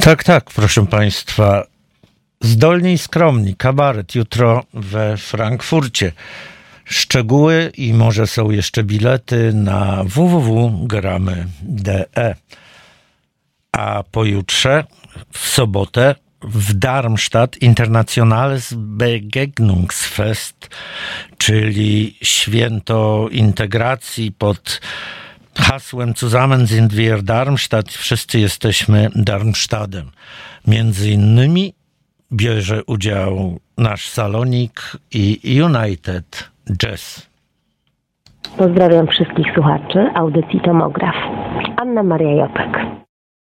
Tak, tak, proszę Państwa. Zdolni i skromni, kabaret jutro we Frankfurcie. Szczegóły i może są jeszcze bilety na www.gramy.de. A pojutrze, w sobotę, w Darmstadt Internationales Begegnungsfest, czyli święto integracji pod hasłem Zusammen sind wir Darmstadt. Wszyscy jesteśmy Darmstadtem. Między innymi bierze udział nasz Salonik i United Jazz. Pozdrawiam wszystkich słuchaczy audycji Tomograf. Anna Maria Jopek.